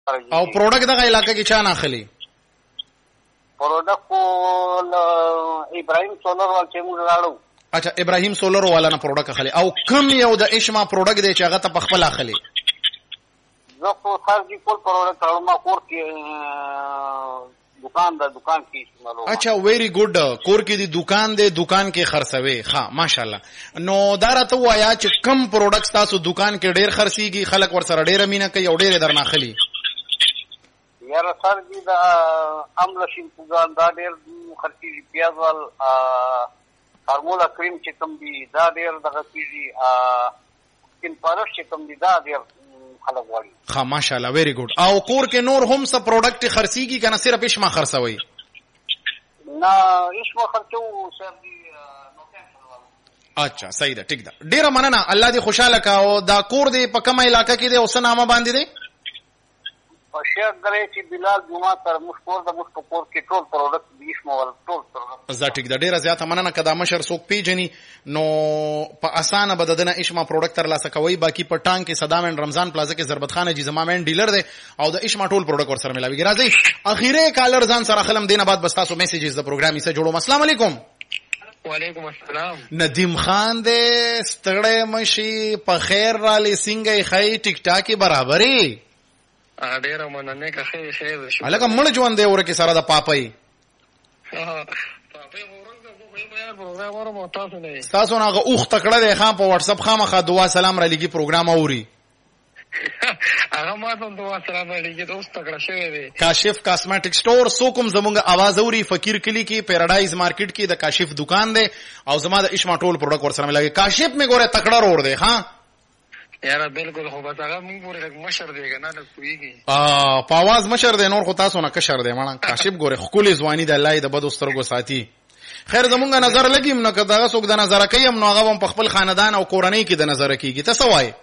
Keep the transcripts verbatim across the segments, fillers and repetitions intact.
او پروډکټ دغه علاقې کې چا نه اخلي؟ پروډکټ کو ابراهيم سولر وال چې موږ راړو. اچھا ابراهيم سولر والا نه پروډکټ اخلي. او کم یو د اشما پروډکټ دی چې هغه ته پخپل اخلي؟ زه خو خارجي کول پروډکټ راړم ما کور کې دکان دا دکان کې استعمالو. اچھا ویری ګډ. کور کې دی دکان دی دکان کې خرڅوي. ها ماشاءالله. نو دا راته وایا چې کم پروډکټ تاسو دکان کې ډیر خرڅيږي خلک ور سره ډیر مینه کوي او ډیر درنه اخلي؟ یاره سر دې دا عمل شین پوګان دا ډېر خرڅېږي. پیاز وال فارمولا کریم چې کوم دي دا ډېر دغه کېږي. سکین پالش چې کوم دي دا ډېر خلک غواړي. ښه ماشاءالله ویری ګډ. او کور کې نور هم څه پروډکټ خرڅېږي که نه صرف اشما خرڅوئ؟ نه اشما خرڅوو سر دي. اچھا صحیح ده ټیک ده. ډېره مننه. الله دې خوشحاله کا. او دا کور دی په کومه علاقه کې دی او څه نامه باندې دی؟ شیخ درې چې بلال جمعه سره مشکور د مشکور کې ټول پروډکټ دیش مول ټول پروډکټ زه ټیک ده. ډیره زیاته مننه کدا مشر څوک پیژني نو په اسانه بددنه اشما پروډکټ تر لاسه کوي. باقی په ټانګ کې صدامن رمضان پلازا کې ضربت خان جی زمامن ډیلر دی او د اشما ټول پروډکټ ور سره ملاوي. راځي اخیره کالر ځان سره خلم دینه بعد بس تاسو میسیجز د پروګرام یې سره جوړوم. السلام علیکم. وعلیکم السلام. ندیم خان دې ستړی مشي په خیر را لسنګي خی ټیک ټاکي برابرې ډیره مننه که خیر خیر شو. الګا مړ ژوند دی ورکه سره د پاپای پاپای ورنګ کو به پروګرام ورو تاسو نه تاسو نه اوخ تکړه دی خان په واتس اپ خامخا دعا سلام را لګي پروګرام اوري. هغه ما ته دعا سلام را لګي دوست تکړه شوی دی. کاشف کاسمیټک سٹور سو کوم زمونږ आवाज اوري فقیر کلی کې پیراډایز مارکیټ کې د کاشف دکان دی او زما د اشما ټول پروډکټ ور سره ملاوي. کاشف می ګوره تکړه روړ دی. ها یاره بالکل خو بس هغه موږ ورته مشر دی کنه نه کویږي. ا په आवाज مشر دی نور خو تاسو نه کشر دی مړه. کاشف ګوره خولي ځواني د الله د بدو سترګو ساتي. خیر زمونږ نظر لګیم نو کدا څوک د نظر کوي نو هغه په خپل خاندان او کورنۍ کې د نظر کیږي. تاسو وایي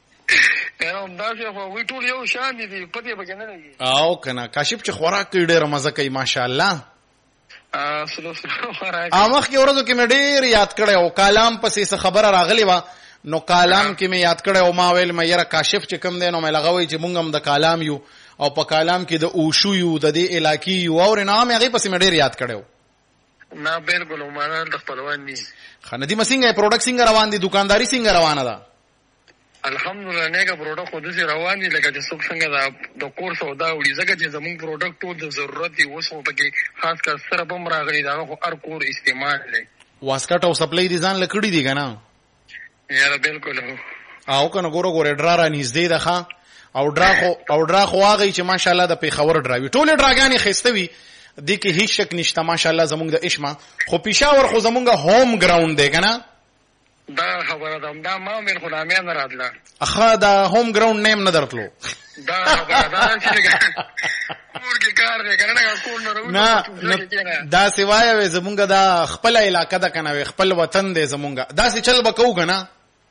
هم دا چې خو وی ټول یو شان دي پته به نه لګي. او کنه کاشف چې خوراک کوي ډېر مزه کوي ماشاءالله. ا سلو سلو خوراک امخ کې ورځو کې مې ډېر یاد کړی او کلام پسې څه خبره راغلی و نو کلام کې مې یاد کړی او ما ویل مې یاره کاشف چې کوم دی نو مې لغوي چې مونږ هم د کلام یو او په کلام کې د اوشو یو د دې علاقې یو او نام هغه پسې مې ډېر یاد کړو. نه بالکل عمره د خپلوان دي. خندې مسینګه پروډکټ څنګه روان دي دکانداري څنګه روانه ده؟ الحمدلله نه کا پروډکټ خو دې روان دي لکه چې څوک څنګه دا د کورس او دا وړي ځکه چې زموږ پروډکټ ټول د ضرورت دی وسو پکې خاص کر سره بم راغلي دا خو هر کور استعمال لري. واسکټ او سپلای دي ځان لکړي دي کنه یاره بالکل او کنه ګورو ګوره ډرا را نږدې ده ښا او ډرا خو او ډرا خو هغه چې ماشاءالله د پیښور ډراوي ټول ډراګانې خېستوي دي کې هیڅ شک نشته ماشاءالله زموږ د اشما خو پېښور خو زموږ هوم ګراوند دی کنه دا خبره ده دا ما مې خو نامه نه راتله اخا دا هوم ګراوند نیم نه درتلو دا خبره ده چې کور کې کار دی کنه کور نه نه دا سیوای زموږ د خپل علاقې ده کنه خپل وطن دی زموږ دا څه چل وکاو کنه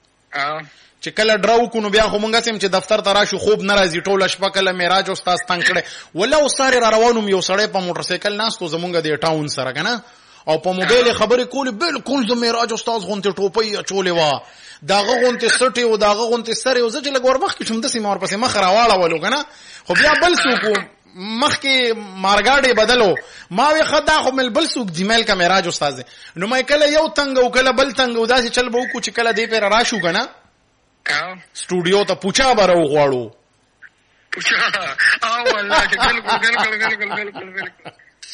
چې کله ډراو کو نو بیا خو مونږ سم چې دفتر ته راشو خوب ناراضي ټوله شپه کله معراج استاد تنگ کړي ولا استاد را روانو یو سړی په موټر سایکل ناستو زمونږ د ټاون سره کنه او په موبایل خبرې کولې بالکل د معراج استاد غونته ټوپۍ چولې وا داغه غونته سټي او داغه غونته سره او ځکه لګور مخ کې شوم د سیمه ور پسې مخ راواله ولو کنه خو بیا بل څوک مخ کې مارګاډي بدلو ما وی خدا خو مل بل څوک جمیل کا معراج استاد نو مې کله یو تنگ او کله بل تنگ او داسې چل به کو چې کله دې پر راشو کنه स्टूडियो तो पूछा बारो غواړو पूछा او والله بالکل بالکل بالکل بالکل بالکل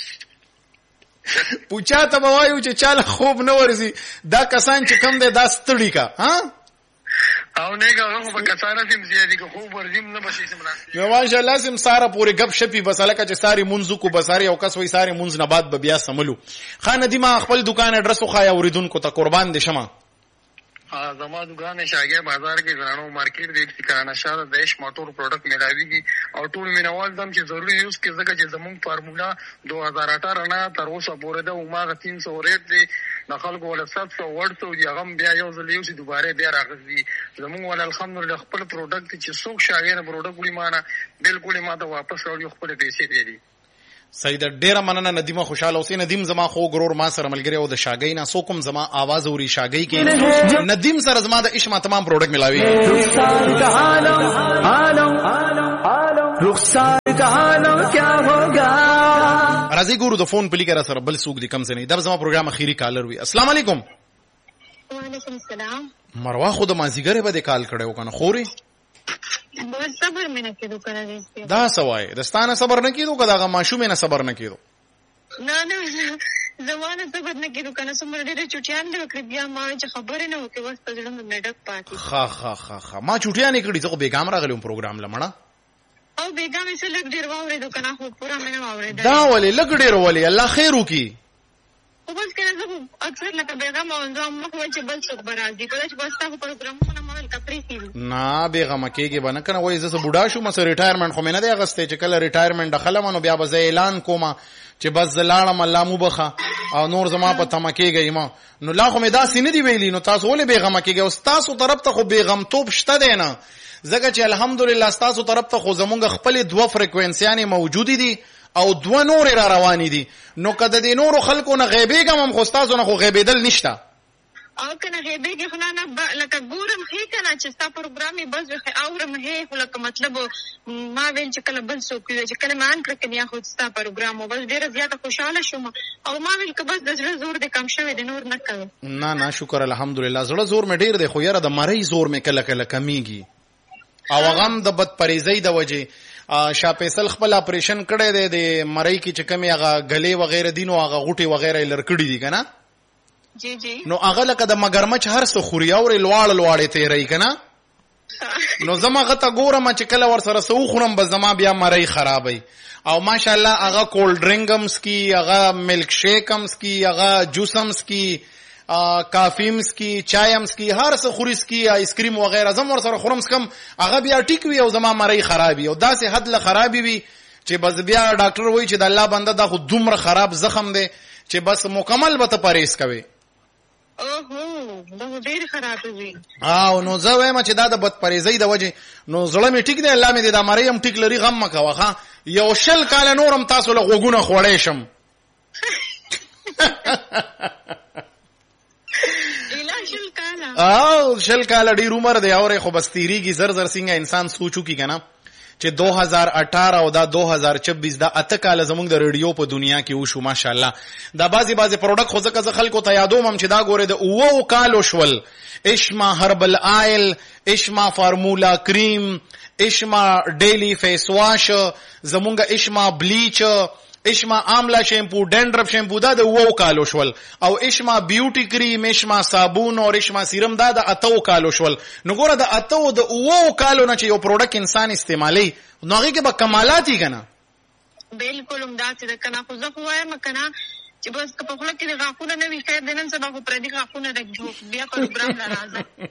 पूछा ته وایو چې چاله خوب نه ورزي دا کسان چې کم دي دا ستړي کا ها او نه هغه په کسانه سم زیادي کو خوب ورزم نه بشي سمرا نو ماشاء الله سم ساره پوری غب شپي بساله کا چې ساری منځو کو بساري او کس وای ساری منځ نه بعد بیا سملو خان دي ما خپل دکان اډرس خو یا اوریدونکو ته قربان دي شمه ها زما دکان شاګه بازار کې غرانو مارکیټ دې چې کرانا شاده دیش موټر پروډکټ ملاويږي او ټول مینوال دم چې ضروري یوز کې ځکه چې زموږ فارمولا دو هزار اٹھارہ نه تر اوسه پورې ده او ما تین سو ریټ دی د خلکو ول سات سو ورته دی هغه بیا یو ځل یو چې دوباره بیا راغلی زموږ ول الحمدلله خپل پروډکټ چې څوک شاګه نه پروډکټ وړي مانه بالکل ما ته واپس راوړي خپل پیسې دی سید ډیر مننه ندیمه خوشاله اوسې ندیم زما خو غرور ما سره ملګری او د شاګی نه سو کوم زما आवाज اوري شاګی کې ندیم سره زما د اشما تمام پروډکټ ملاوي رخسار کا عالم کیا ہوگا. راځي ګورو د فون پلی کرا سره بل سوق دي کم سنې دا زما پروګرام اخیری کالر وی. السلام علیکم. وعلیکم السلام. مروا خود مازیګره به کال کړو کنه خوري بس صبر مې نه کېدو کنه دا سوای دستانه صبر نه کېدو کدا ماشومه نه صبر نه کېدو نه نه زمانه صبر نه کېدو کنه سمره ډېر چټیان دی وکړي بیا ما چې خبره نه وکړي وس په ځړم مې ډک پاتې خا خا خا خا ما چټیان کړي زه بیګام راغلم پروګرام لمړه او بیګام یې لګ ډېر واورېدو کنه خو پورا مې نه واورېدل دا ولې لګ ډېر ولې الله خیر وکي او بس کنه زه اکثر لکه بیګام او زه مخ وای چې بل څوک برازي کله چې بس تاسو پروګرامونه مال کپري کیږي نه بیګام کېږي باندې کنه وای زه بوډا شو مې ریټایرمنټ خو مې نه دی اغسته چې کله ریټایرمنټ دخلم نو بیا به اعلان کوم چې بس زلاړم الله مو بخه او نور زما په تمکیږي ما نو لا خو مې داسې نه دی ویلي نو تاسو ولې بیغم کېږي او تاسو طرف ته خو بیغم توپ شته دی نه ځکه چې الحمدلله تاسو طرف ته خو زمونږ خپل دوه فریکوئنسیانې موجود دي او دوه نور را روان دي نو کده دي نور خلکو نه غیبېږم هم خو تاسو نه خو غیبېدل نشته او کنه غیبېږي خو نه لکه ګورم هي کنه چې ستا پروګرامي بس اورم هي خو لکه مطلب ما ویل چې کله بل څوک وي چې کله مان کړ کنه خو ستا پروګرام بس ډېر زیاته خوشاله شوم او ما ویل که بس د زړه زور دې کم شوی دی نور نه کوي نه نه شکر الحمدلله زړه زور مې ډېر دی خو یاره د مړی زور مې کله کله کمیږي او غم د بد پریزۍ د وجې شاه فیصل خپل اپریشن کړی دی د مړی کې چې کمی هغه غلې وغیره دینو هغه غوټي وغیره لر کړی دي کنه جی جی نو هغه لکه د مگرمچ هر څه خوري او لواړ لواړې تیرې کنه نو زما غته ګورم چې کله ور سره سو خورم بس زما بیا مړی خرابای او ماشاءالله هغه کولډ ډرینګمز کی هغه ملک شیکمز کی هغه جوسمز کی کافیمز کی چایمز کی هر څه خوريس کی آیس کریم وغیرہ زم ور سره خورم کم هغه بیا ټیک وی او زما مړی خرابي او داسې حد له خرابي وی چې بس بیا ډاکټر وایي چې د الله بنده دا خو دومره خراب زخم دی چې بس مکمل به ته پرهیز کوي اوهو دا ډیر خراب دی او نو زه وایم چې دا د بد پرهیزۍ د وجه نو زړه می ټیک دی الله می دې دا مریم ټیک لري غم مکوه ها یو شل کال نورم تاسو له غوګونه خوړې شم او شل کال ډیر عمر دی او خو بس تیریږي زر زر څنګه انسان سوچو کی کنه چې دو ہزار اٹھارہ او دا دو ہزار چوبیس دا اته کال زمونږ د ریډیو په دنیا کې وشو ماشاءالله دا بازي بازي پروډکټ خو ځکه خلکو ته یادوم هم چې دا ګوره د اوو کالو شول اشما هربل آیل اشما فارمولا کریم اشما ډیلی فیس واش زمونږ اشما بلیچ اشما آملا شیمپو ډینډرف شیمپو دا د اوو کالو شول او اشما بیوټي کریم اشما صابون او اشما سیرم دا د اتو کالو شول نو ګوره د اتو د اوو کالو نه چې یو پروډکټ انسان استعمالي نو هغه کې به کمالات یې کنه بالکل هم دا چې کنه خو زه خو وایم کنه چې بس په خپل کې د غاښونه نه وي خیر دنن سبا خو پردي غاښونه د بیا پروګرام لا راځي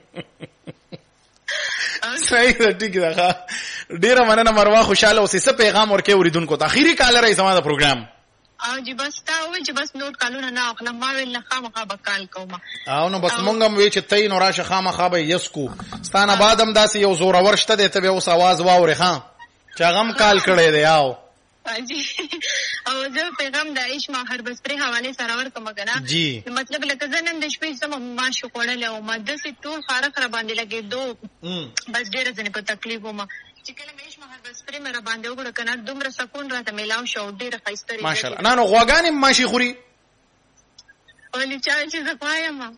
صحیح ده ټیک ده ډیره مننه مروه خوشاله اوسې څه پیغام ورکې اوریدونکو ته اخیری کال راځي زما د پروګرام او جی بس تا وای چې بس نوٹ کالونه نه اخلم ما ویل نه خامخا بکال کوم او نو بس مونږ هم وی چې تای نو راشه خامخا به یسکو ستانه بعدم داسې یو زوره ورشته دی ته به اوس आवाज واوري ها چې غم کال کړي دی او جی او زه پیغام د اشما هربسپری حواله سره ورکوم کنه جی مطلب لکه زنن د شپې سم ما شو کوړل او ما د سې ټول خارخ را باندې لګې دو بس ډېر ځنه په تکلیف ومه چې کله مې اشما هربسپری مې را باندې وګړه کنه دومره سکون راته ملاو شو ډېر خاصتري ماشاءالله نه نو غواګانې ماشي خوري ولې چا چې زه پایم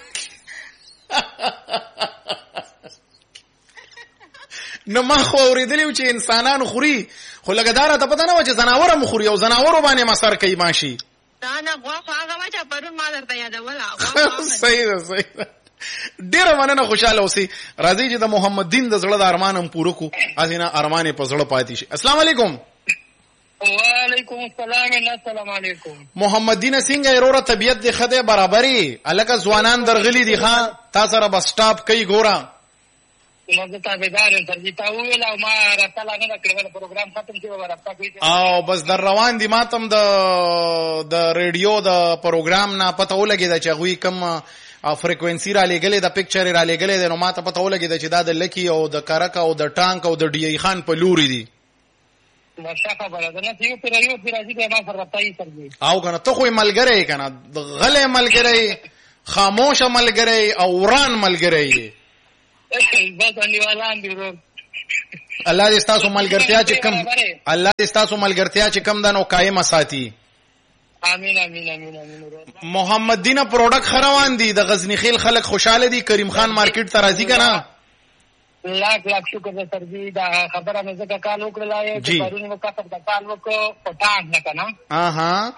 نو ما خو اوریدلی چې انسانانو خوري خو لګدار ته پته نه و چې زناور هم خوري او زناور باندې مسر کوي ماشي دا نه غوا خو هغه چې پرون ما درته یادوله صحیح ده صحیح ده ډیره مننه خوشاله اوسئ راځي چې د محمد دین د زړه د ارمان هم پوره کو ازینه ارمان په زړه پاتې شي السلام علیکم وعلیکم السلام السلام علیکم محمد دین څنګه ایرور طبیعت دی خده برابرۍ الکه ځوانان درغلي دي ښا تاسو را بس سټاپ کوي ګورا مزه تابعدار سرجی تا ویل او ما راته لا نه کړل پروګرام ختم شو ورته کوي او بس در روان دي ماتم د د ریډیو د پروګرام نه پته ولګی چې غوي کم فریکوئنسي را لګلې د پکچر را لګلې نو ماته پته ولګی چې دا د لکی او د کرک او د ټانک او د ډی ای خان په لوري دي ماشا خبره ده نه یو پر یو پر راځي ما سره راځي سرجی او کنه ته خو ملګری کنه غلې ملګری خاموش ملګری او وران ملګری بس انډیوالان دی ورو الله دې تاسو ملګرتیا چې کم الله دې تاسو ملګرتیا چې کم دنو قائم ساتي. امين امين امين امين. محمد دینه پروډکټ خروان دي د غزنی خیل خلک خوشاله دي. کریم خان مارکیټ ته راځي کنه؟ لاک لاک شکر دې سر دې دا خبره مې زکه کال وکړلای چې پرونی وکړه د کال وکړو پټان نه کنه. ها ها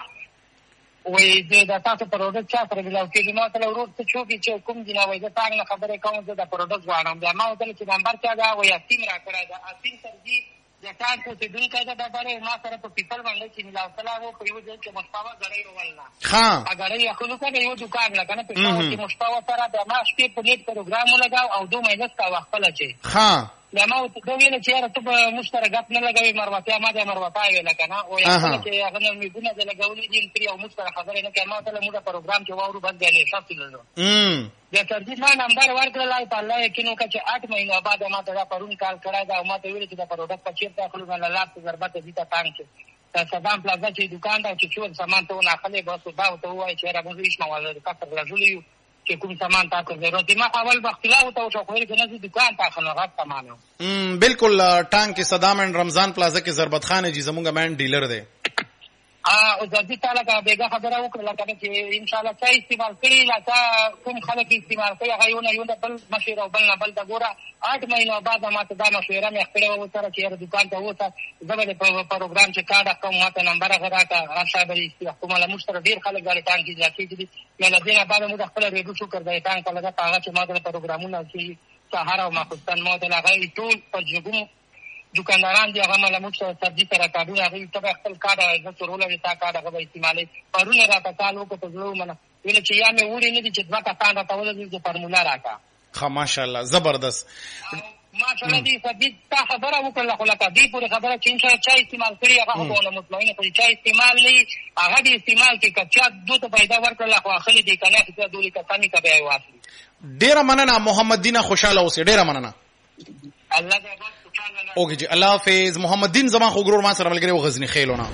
وې دې دا تاسو پروډکټ چا پر ویلاو کې نو تل ورو ته چوکي چې کوم دی نه وې دا څنګه خبره کوم چې دا پروډکټ غواړم دا ما ته چې نمبر چا دا وې اسیم را کړی دا اسیم سر دې د تاسو څخه دن کړه دا باندې ما سره په پیپل باندې چې ملاو سلام په یو ځای کې مستوا غړې ولنا ها غړې خلکو ته یو دکان لګنه په یو کې مستوا سره د ما شپې په دې پروګرام لګاو او دوه مېنس کا وخت لچې ها دا ما ته ویل چې یاره ته به مشترکات نه لګوي مروته ما د مروته ویل کنه او یا چې هغه نه میګونه د لګولې دي پری او مشترک خبره نه کوي ما ته موږ پروګرام چې وورو بد دی شافتلو ام د ترجیح ما نمبر ورکړلای په الله یقینو چې آٹھ مهینه بعد ما ته پرون کال کړای دا ما ته ویل چې دا پروډکټ په چیرته خلک نه لاپ ضربت دي ته تانګ چې صدام پلازا چې دکان دا چې څور سامان ته نه خلې بس دا ته وای چې را موږ هیڅ نه وایو کا پر راځولې چې کوم سامان تاسو ضرورت ما اول وخت لا وته شو خو یې نه دکان ته خلغات سامانو ام بالکل ټانک کې صدام اند رمضان پلازا کې ضربت خان جی زمونږ مین ډیلر دی. ا او ځدی تعالی کا بیګه خبره وکړه لکه چې ان شاء الله چا استعمال کړي لکه کوم خلک استعمال کوي هغه یو نه یو بل مشوره او بل نه بل دا ګوره آٹھ مهینه بعد ما ته دا مشوره مې خپل و سره چې دکان ته وته زبر په پروګرام چې کارډ کوم ماته نمبر غره کا راشه به استعمال مشترک ډیر خلک غاړي ټانګي ځکه چې مله دینه بعد موږ خپل ریډو شو کړی ټانګ په لګا هغه چې ما د پروګرامونه چې سهار او ماخستان مو ته هغه ټول په جګو دکانداران دی هغه مله موږ سره سبزی سره کاډو هغه ته خپل کار د ټولو تا کار هغه استعمالي پرونه راته کالو کو په زړه منه ویل چې یا مې وړي نه دي چې ځکه تاسو راته ولې د فارمولا راکا. خا ماشاءالله زبردست ماشاءالله دې سبزی تا خبره وکړه خو لکه دې پوره خبره چې ان شاء الله چا استعمال کړی هغه په مطمئنه په چا استعمال نه هغه دې استعمال کې کچا دوه پیدا ورکړه خو اخلي دې کنه چې دوی کسانی کا بیا واخلي. ډیر مننه محمد دینه خوشاله اوسې ډیر مننه. الله دې اوکے جی الله حافظ. محمد دین زما خو ګرور ما سره ملګری و غزنی خیلونه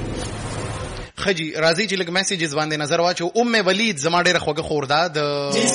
خجی راځي چې لګ میسیجز باندې نظر واچو. ام ولید زما ډیره خوګه خوردا د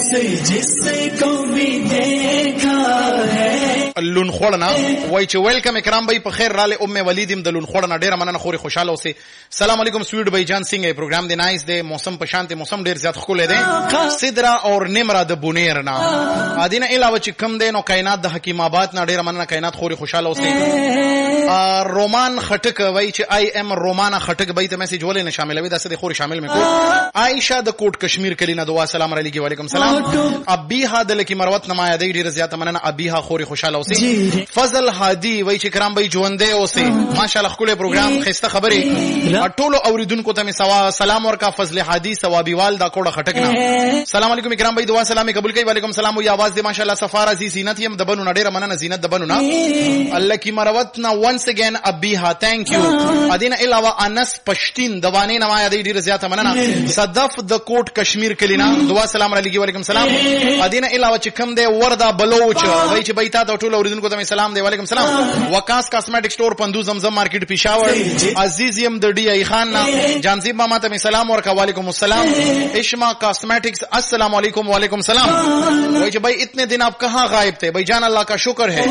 لون خورنا وای چې ویلکم اکرام بھائی په خیر رااله. ام ولیدم د لون خورنا ډیره مننه خوري خوشاله اوسه. السلام علیکم سویټ بھائی جان سنگ پروګرام دی نایس دی موسم په شانته موسم ډیر زیات خول دی سدرا اور نمرا د بونیر نا ادینه علاوه چې کم دی نو کائنات د حکیم آباد نا ډیره مننه کائنات خوري خوشاله اوسه. رومان خټک وای چې آی ام رومانا خټک بھائی ته میسج ولې نه شامل وي دا څه خوري شامل مې کو. عائشہ د کوټ کشمیر کلینا دعا سلام علیکم وعلیکم السلام. ابیها د لکی مروت نمایا دی ډیر زیات مننه ابیها خوري خوشاله اوسه. فضل هادی وای چې کرام بھائی ژوندې اوسه ماشاءالله خپل پروګرام خسته خبري ټولو اوریدونکو ته می سوا سلام ورکا. فضل هادی ثوابیوال دا کوړه خټکنا سلام علیکم کرام بھائی دعا سلام قبول کوي وعلیکم السلام. وی आवाज دی ماشاءالله سفاره زی زینت یم د بنو نډیر مننه زینت د بنو نا الله کی مروت نا once again ابیها thank you. ادینه علاوه انس پشتین دوانه نمایا دی ډیر زیات مننه. صدف د کوټ کشمیر کلینا دعا سلام علیکم وعلیکم السلام. ادینه علاوه چې کم دی وردا بلوچ وای چې بیت ته ټول اوریدونکو ته سلام دی وعلیکم السلام. وکاس کاسمیټک سٹور پندو زمزم مارکیټ پېښور عزیز یم د ډی ای خان نا جانزیب ماما ته سلام ورکا وعلیکم السلام. اشما کاسمیٹکس السلام علیکم وعلیکم السلام. وای چې بھائی اتنے دن آپ کہاں غائب تھے بھائی جان اللہ کا شکر ہے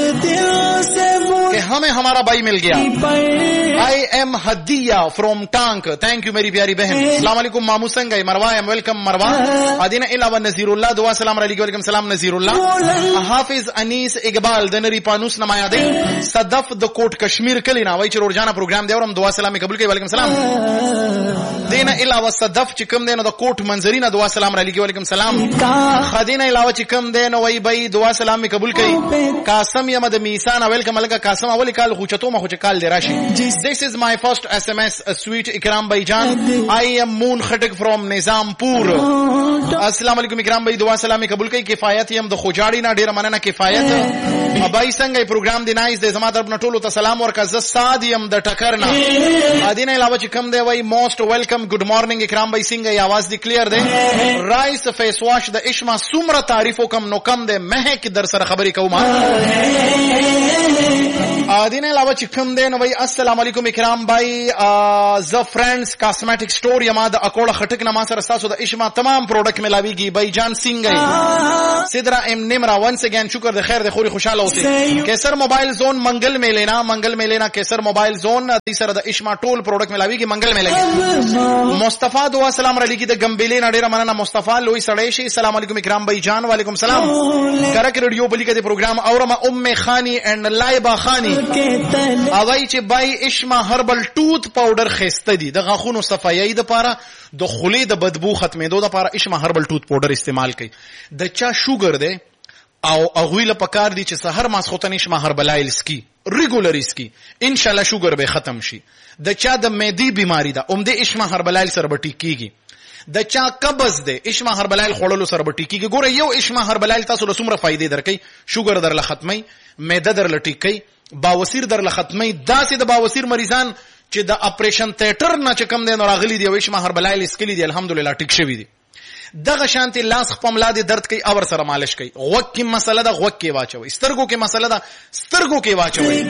کہ ہمیں ہمارا بھائی مل گیا. آئی ایم ہدیہ فرام ٹانک تھینک یو میری پیاری بہن. السلام علیکم مامو سنگئی مروا ایم ویلکم مروا. ادینہ علاوہ نذیر اللہ دعا سلام علیکم وعلیکم السلام نذیر اللہ. حافظ انیس اقبال د نری پانوس نمایا دی. صدف د کوټ کشمیر کلینا وای چې روزانه پروګرام دی اورم دعا سلام قبول کوي وعلیکم السلام. دینه علاوه صدف چې کوم دینه د کوټ منظرینا دعا سلام علیکم وعلیکم السلام. خدینه علاوه چې کوم دینه وای بای دعا سلام قبول کوي. قاسم یم د میسان ویلکم الګه قاسم اولی کال خو چتو مخ چې کال دی راشي. This is my first S M S uh, sweet Ikram bhai Jan. I am Moon Khatak from Nizampur. Assalamu alaikum Ikram bhai dua salami qabul kai. Kifayat yam د خوجاړي نه ډیر مننه کفایت. ابای څنګه پروګرام دی نایس د زما طرف نه ټولو ته سلام ورکا. ز ساد یم د ټکر نه ادینه علاوه چې کم دی وای موست ویلکم ګډ مارنینګ Ikram bhai څنګه आवाज دی کلیر دی. رایس فیس واش د اشما سمره تعریفو کم نو کم دی مهک در سره خبري کوم. دین علاوه چې کوم دی نو وای السلام علیکم اکرام بھائی ز فرینڈز کاسمیټک سٹور یما د اکوړه خټک نه ما سره تاسو د اشما تمام پروډکټ ملاویږي بھائی جان سنگ سدرا ام نمرا ونس اگین شکر د خیر د خوري خوشاله اوسئ کیسر موبایل زون منګل میں لینا منګل میں لینا کیسر موبایل زون د سره د اشما ټول پروډکټ ملاویږي منګل میں لګي مصطفی دعا سلام علیکم د ګمبلې نډیره مننه مصطفی لوی سړی شي السلام علیکم اکرام بھائی جان وعلیکم السلام کرک ریډیو بلی کې پروګرام اورما ام خانی اینڈ لایبا خانی اوای چې بای اشما هربل ټوث پاوډر خسته دي د غاخونو صفایي د پاره د خولې د بدبو ختمېدو د پاره اشما هربل ټوث پاوډر استعمال کوي د چا شوګر ده او اغویل پکار دي چې سحر ماسخوتن اشما هربل آیل سکی ریګولر اسکی ان شاء الله شوګر به ختم شي د چا د معدې بیماری ده اوم د اشما هربل آیل سره بټی کیږي د چا قبض ده اشما هربل آیل خړلو سره بټی کیږي ګوره یو اشما هربل آیل تاسو له څومره فائدې درکې شوګر در له ختمي معده در لټی کوي باوسیر در لختمه داسې د باوسیر مریضان چې د اپریشن تیټر نه چې کم دي نو راغلي دي وښه مهر بلایل اسکلی دي الحمدلله ټیک شوی دي دغه شانتي لاس خپملا دي درد کوي اور سره مالش کوي غوږ کې مسله ده غوږ کې واچوي سترګو کې مسله ده سترګو کې واچوي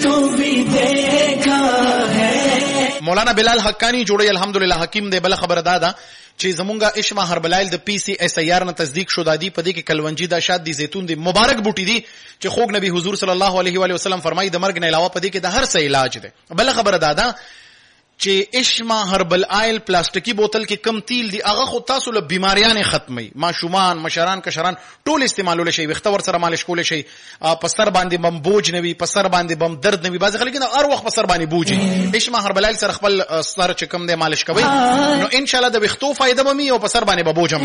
مولانا بلال حقانی جوړي الحمدلله حکیم دی بل خبره دادا چې زمونږه اشما هربلایل د پی سی اس ای آر نه تصدیق شوه دي په دې کې کلونجی دا شاد دي زيتون دي مبارک بوټي دي چې خوږ نبی حضور صلی الله علیه و علیه وسلم فرمایي د مرګ نه علاوه په دې کې د هر څه علاج دی بل خبره دادا چې اشما هربل آیل پلاستیکی بوتل کې کم تیل دي هغه خو تاسو له بیماریاں ختمي ماشومان مشران کشران ټول استعمالول شي وخت ور سره مالش کول شي پسر باندې بم بوج نوي پسر باندې بم درد نوي بعض خلک هر وخت پسر باندې بوجي اشما هربل آیل سره خپل سر چې کم دی مالش کوي نو ان شاء الله د وختو فائدہ به مي او پسر باندې به بوج هم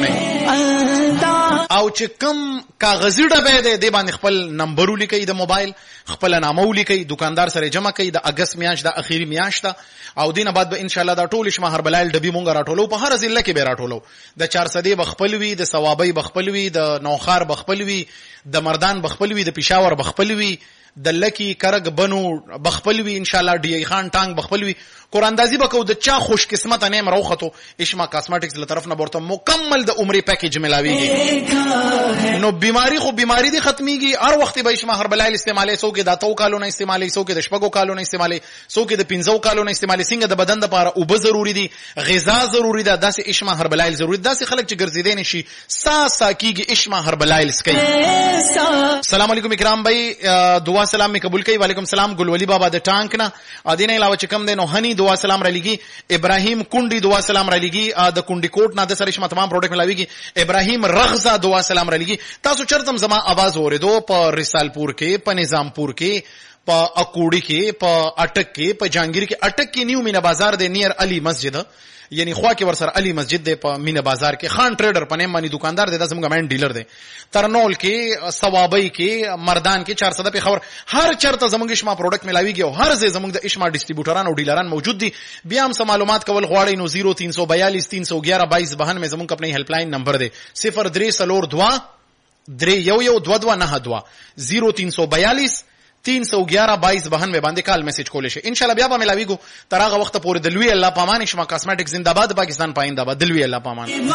نه او چې کم کاغذي ډبه دی د باندې خپل نمبر ولیکي د موبایل خپل نامه ولیکي دکاندار سره جمع کوي د اگست میاشت د اخیری میاشت او دینه بعد به ان شاء الله دا ټول اشما هربلایل ډبي مونږه راټولو په هر ضلع کې به راټولو د چار سدې بخپلوي د ثوابي بخپلوي د نوخار بخپلوي د مردان بخپلوي د پېښور بخپلوي د لکی کرګ بنو بخپلوي ان شاء الله ډي خان ټانګ بخپلوي قراندازي بکو د چا خوش قسمت نه مروخته اشما کاسمیټکس له طرف نه ورته مکمل د عمرې پیکیج ملاويږي نو بیماری خو بیماری دي ختميږي هر وخت به اشما هربلایل استعمالي سو کې د اتو کالو نه استعمالي سو کې د شپږو کالو نه استعمالي سو کې د پنځو کالو نه استعمالي څنګه د بدن لپاره او به ضروری دي غذا ضروری ده داسې اشما هربلایل ضروری ده داسې خلک چې ګرځیدي نشي سا سا کیږي اشما هربلایل سکي السلام علیکم اکرام بھائی دعا سلام می قبول کړئ وعلیکم السلام ګل ولی بابا د ټانک نه ادینه علاوه چې کم دینو هني دعا سلام را لګي ابراهيم کونډي دعا سلام را لګي د کونډي کوټ نه د سره شمه تمام پروډکټ ملاويږي ابراهيم رغزا دعا سلام را لګي تاسو چرتم زما आवाज اوریدو په رسالپور کې په نظامپور کې په اکوړی کې په اٹک کې په جانگیر کې اٹک کې نیو مینا بازار د نیر علی مسجد یعنی خوا کې ورسره علی مسجد دی په مینا بازار کې خان ټریډر په نیم باندې دکاندار دی د زموږ مین ډیلر دی ترنول کې ثوابي کې مردان کې چار سده په خبر هر چرته زموږ اشما پروډکټ ملاويږي او هر ځای زموږ د اشما ډیسټریبیوټران او ډیلران موجود دي بیا هم سم معلومات کول غواړئ نو صفر تین سو بیالیس تین سو گیارہ بائیس بہن میں زموږ خپل هیلپ لاین نمبر دی صفر درې سلور دوا درې یو یو دوا دوا نه دوا صفر تین سو بیالیس تین سو گیارہ بائیس بہن میں باندې کال میسج کولې شي ان شاء الله بیا به ملاويګو ترغه وخت پورې دلوي الله پامان شما کاسمیټک زنده‌باد پاکستان پاینده باد دلوي الله پامان